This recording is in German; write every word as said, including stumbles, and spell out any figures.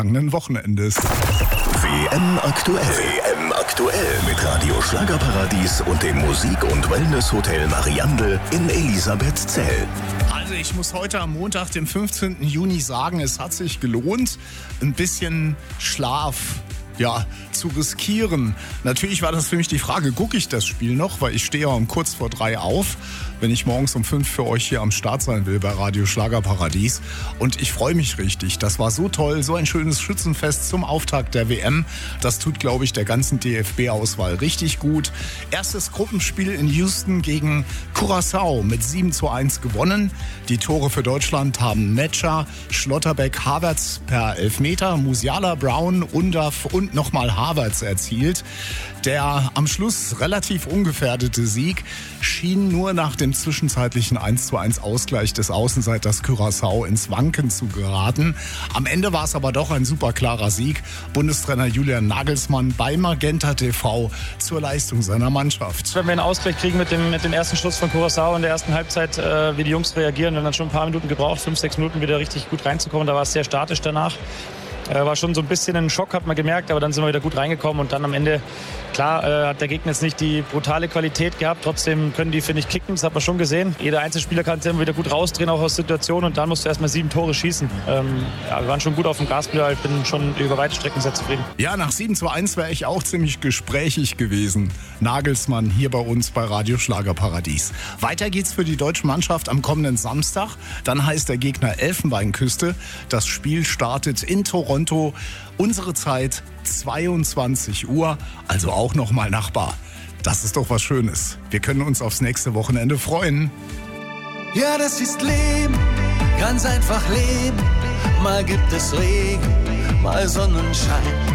vergangenen Wochenendes. W M aktuell. W M aktuell mit Radio Schlagerparadies und dem Musik- und Wellness-Hotel Mariandel in Elisabethzell. Also ich muss heute am Montag, dem fünfzehnten Juni sagen, es hat sich gelohnt, ein bisschen Schlaf ja, zu riskieren. Natürlich war das für mich die Frage, gucke ich das Spiel noch, weil ich stehe ja um kurz vor drei auf, wenn ich morgens um fünf für euch hier am Start sein will bei Radio Schlagerparadies. Und ich freue mich richtig. Das war so toll, so ein schönes Schützenfest zum Auftakt der W M. Das tut, glaube ich, der ganzen D F B-Auswahl richtig gut. Erstes Gruppenspiel in Houston gegen Curaçao mit sieben zu eins gewonnen. Die Tore für Deutschland haben Metscher, Schlotterbeck, Havertz per Elfmeter, Musiala, Brown, Undav und nochmal Havertz erzielt. Der am Schluss relativ ungefährdete Sieg schien nur nach dem zwischenzeitlichen eins zu eins Ausgleich des Außenseiters Curaçao ins Wanken zu geraten. Am Ende war es aber doch ein super klarer Sieg. Bundestrainer Julian Nagelsmann bei Magenta T V zur Leistung seiner Mannschaft. Wenn wir einen Ausgleich kriegen mit dem, mit dem ersten Schuss von Curaçao in der ersten Halbzeit, äh, wie die Jungs reagieren, wir haben dann schon ein paar Minuten gebraucht, fünf, sechs Minuten wieder richtig gut reinzukommen. Da war es sehr statisch danach. Äh, war schon so ein bisschen ein Schock, hat man gemerkt, aber dann sind wir wieder gut reingekommen und dann am Ende, klar, äh, hat der Gegner jetzt nicht die brutale Qualität gehabt, trotzdem können die, finde ich, kicken, das hat man schon gesehen. Jeder Einzelspieler kann sich immer wieder gut rausdrehen, auch aus Situationen und dann musst du erstmal sieben Tore schießen. Ähm, ja, wir waren schon gut auf dem Gaspedal, ich bin schon über weite Strecken sehr zufrieden. Ja, nach sieben zu eins wäre ich auch ziemlich gesprächig gewesen. Nagelsmann hier bei uns bei Radio Schlagerparadies. Weiter geht's für die deutsche Mannschaft am kommenden Samstag. Dann heißt der Gegner Elfenbeinküste. Das Spiel startet in Toronto. Unsere Zeit zweiundzwanzig Uhr, also auch nochmal Nachbar. Das ist doch was Schönes. Wir können uns aufs nächste Wochenende freuen. Ja, das ist Leben, ganz einfach leben. Mal gibt es Regen, mal Sonnenschein.